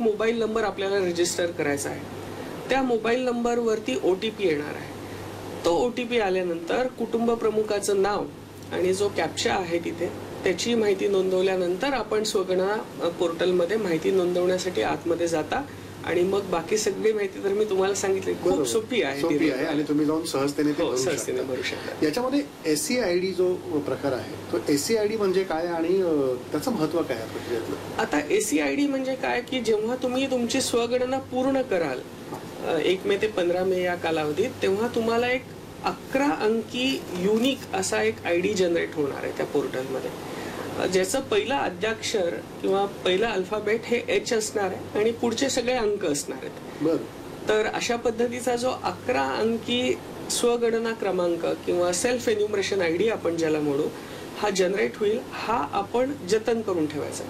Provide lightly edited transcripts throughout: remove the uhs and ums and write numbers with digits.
Mobile number आपल्याला register करायचा आहे. त्या मोबाईल नंबरवरती OTP येणार आहे. तो OTP आल्यानंतर कुटुंब प्रमुखाचं नाव आणि जो कॅप्चा आहे तिथे त्याची माहिती नोंदवल्यानंतर आपण स्वगणना पोर्टलमध्ये माहिती नोंदवण्यासाठी आतमध्ये जाता आणि मग बाकी सगळी माहिती तर मी तुम्हाला सांगितली खूप सोपी आहे आणि तुम्ही जाऊन सहजतेने भरू शकता. याच्यामध्ये SCID जो प्रकार आहे तो SCID म्हणजे काय आणि त्याचं महत्व काय आहे प्रक्रियेतलं? आता SCID म्हणजे काय की जेव्हा तुम्ही तुमची स्वगणना पूर्ण कराल 1 मे ते 15 मे या कालावधीत तेव्हा तुम्हाला एक 11 अंकी युनिक असा एक ID जनरेट होणार आहे त्या पोर्टलमध्ये, ज्याचं पहिलं आद्याक्षर किंवा पहिला अल्फाबेट हे H असणार आहे आणि पुढचे सगळे अंक असणार आहेत. तर अशा पद्धतीचा जो 11 अंकी स्वगणना क्रमांक किंवा सेल्फ एन्युमरेशन ID आपण ज्याला म्हणू हा जनरेट होईल, हा आपण जतन करून ठेवायचा.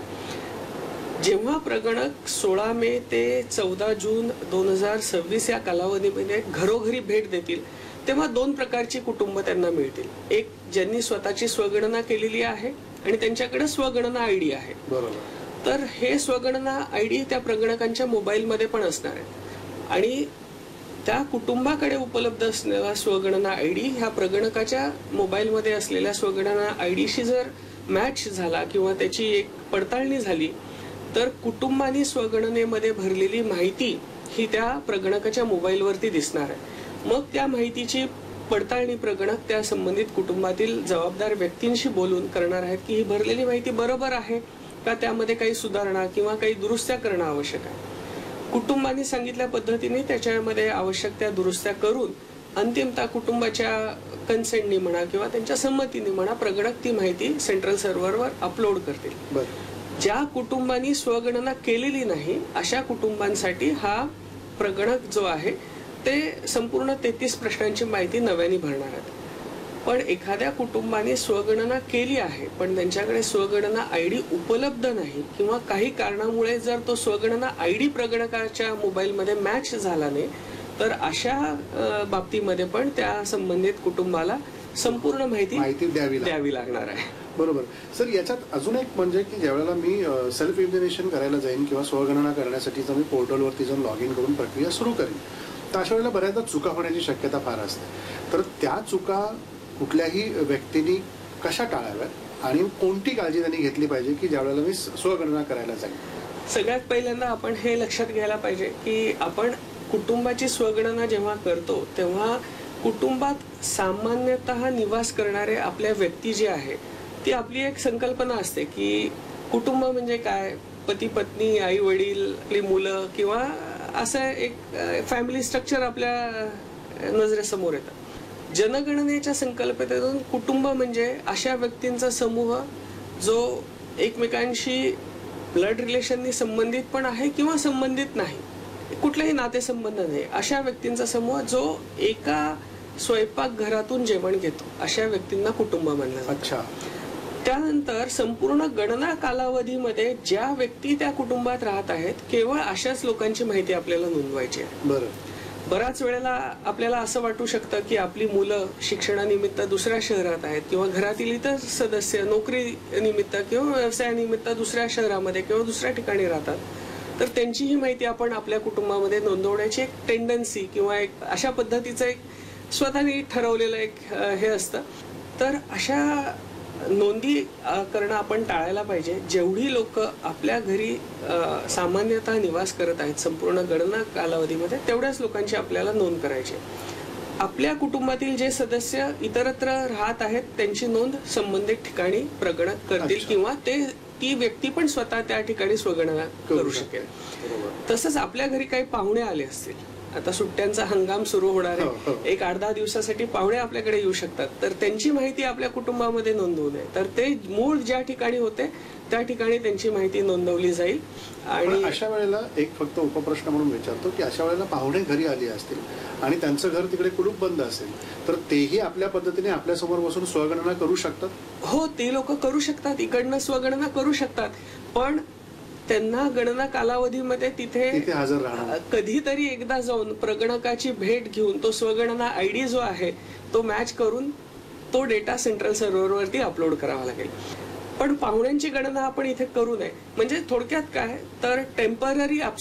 जेव्हा प्रगणक 16 मे ते 14 जून 2026 या कालावधीमध्ये घरोघरी भेट देतील तेव्हा 2 प्रकारची कुटुंब त्यांना मिळतील. एक ज्यांनी स्वतःची स्वगणना केलेली आहे आणि त्यांच्याकडे स्वगणना ID आहे. तर हे स्वगणना ID त्या प्रगणकांच्या मोबाईलमध्ये पण असणार आहे आणि त्या कुटुंबाकडे उपलब्ध असलेला स्वगणना ID ह्या प्रगणकाच्या मोबाईलमध्ये असलेल्या स्वगणना IDशी जर मॅच झाला किंवा त्याची एक पडताळणी झाली तर कुटुंबानी स्वगणनेमध्ये भरलेली माहिती ही त्या प्रगणकाच्या मोबाईलवरती दिसणार आहे. मग त्या माहितीची पडताळणी प्रगणक त्या संबंधित कुटुंबातील जबाबदार व्यक्तींशी बोलून करणार आहेत की ही भरलेली माहिती बरोबर आहे का, त्यामध्ये काही सुधारणा किंवा काही दुरुस्त्या करणं आवश्यक आहे. कुटुंबाने सांगितल्या पद्धतीने त्याच्यामध्ये आवश्यक त्या दुरुस्त्या करून अंतिमतः कुटुंबाच्या कन्सेंटनी म्हणा किंवा त्यांच्या संमतीने म्हणा प्रगणक ती माहिती सेंट्रल सर्व्हरवर अपलोड करतील. ज्या कुटुंबांनी स्वगणना केलेली नाही अशा कुटुंबांसाठी हा प्रगणक जो आहे ते संपूर्ण 33 प्रश्नांची माहिती नव्याने भरणार आहेत. पण एखाद्या कुटुंबाने स्वगणना केली आहे पण त्यांच्याकडे स्वगणना ID उपलब्ध नाही किंवा काही कारणामुळे जर तो स्वगणना ID प्रगणकाच्या मोबाईलमध्ये मॅच झाला नाही तर अशा बाबतीमध्ये पण त्या संबंधित कुटुंबाला संपूर्ण माहिती द्यावी लागणार आहे. बरोबर सर. याच्यात अजून एक म्हणजे की ज्यावेळेला मी सेल्फ इम्युनेशन करायला जाईन किंवा स्वगणना करण्यासाठीचा मी पोर्टलवरती जाऊन लॉग इन करून प्रक्रिया सुरू करीन तर अशा वेळेला बऱ्याचदा चुका होण्याची शक्यता फार असते. तर त्या चुका कुठल्याही व्यक्तीने कशा टाळाव्यात आणि कोणती काळजी त्यांनी घेतली पाहिजे की ज्यावेळेला मी स्वगणना करायला जाईन? सगळ्यात पहिल्यांदा आपण हे लक्षात घ्यायला पाहिजे की आपण कुटुंबाची स्वगणना जेव्हा करतो तेव्हा कुटुंबात सामान्यतः निवास करणारे आपल्या व्यक्ती जे आहे ती आपली एक संकल्पना असते की कुटुंब म्हणजे काय, पती पत्नी आई वडील आपली मुलं किंवा असं एक फॅमिली स्ट्रक्चर आपल्या नजरेसमोर येतं. जनगणनेच्या संकल्पनेतून कुटुंब म्हणजे अशा व्यक्तींचा समूह जो एकमेकांशी ब्लड रिलेशननी संबंधित पण आहे किंवा संबंधित नाही, कुठलाही नातेसंबंध नाही, अशा व्यक्तींचा समूह जो एका स्वयंपाकघरातून जेवण घेतो अशा व्यक्तींना कुटुंब मानलं जातं. अच्छा. त्यानंतर संपूर्ण गणना कालावधीमध्ये ज्या व्यक्ती त्या कुटुंबात राहत आहेत केवळ अशाच लोकांची माहिती आपल्याला नोंदवायची आहे. बऱ्याच वेळेला आपल्याला असं वाटू शकतं की आपली मुलं शिक्षणानिमित्त दुसऱ्या शहरात आहेत किंवा घरातील इतर सदस्य नोकरी निमित्त किंवा व्यवसायानिमित्त दुसऱ्या शहरामध्ये किंवा दुसऱ्या ठिकाणी राहतात तर त्यांची ही माहिती आपण आपल्या कुटुंबामध्ये नोंदवण्याची एक टेंडन्सी किंवा एक अशा पद्धतीचं एक स्वतःने ठरवलेलं एक हे असतं. तर अशा नोंदी करणं आपण टाळायला पाहिजे. जेवढी लोक आपल्या घरी सामान्यतः निवास करत आहेत संपूर्ण गणना कालावधीमध्ये तेवढ्याच लोकांची आपल्याला नोंद करायची. आपल्या कुटुंबातील जे सदस्य इतरत्र राहत आहेत त्यांची नोंद संबंधित ठिकाणी प्रगणक करतील किंवा ती व्यक्ती पण स्वतः त्या ठिकाणी स्वगणना करू शकेल. तसंच आपल्या घरी काही पाहुणे आले असतील, आता सुट्ट्यांचा हंगाम सुरू होणार आहे, एक 8-10 दिवसासाठी पाहुणे आपल्याकडे येऊ शकतात तर त्यांची माहिती आपल्या कुटुंबामध्ये नोंदवू नये. तर ते मूळ ज्या ठिकाणी होते त्या ठिकाणी त्यांची माहिती नोंदवली जाईल. आणि अशा वेळेला एक फक्त उपप्रश्न म्हणून विचारतो की अशा वेळेला पाहुणे घरी आली असतील आणि त्यांचं घर तिकडे कुलूप बंद असेल तर तेही आपल्या पद्धतीने आपल्या समोर बसून स्वगणना करू शकतात? हो, ते लोक करू शकतात, इकडनं स्वगणना करू शकतात, पण त्यांना गणना कालावधीमध्ये तिथे हजर राहणार, कधीतरी एकदा जाऊन प्रगणकाची भेट घेऊन तो स्वगणना ID जो आहे तो मॅच करून तो डेटा सेंट्रल सर्व्हरवरती अपलोड करावा लागेल. पण पाहुण्यांची गणना आपण इथे करू नये. म्हणजे थोडक्यात काय तर टेम्पररी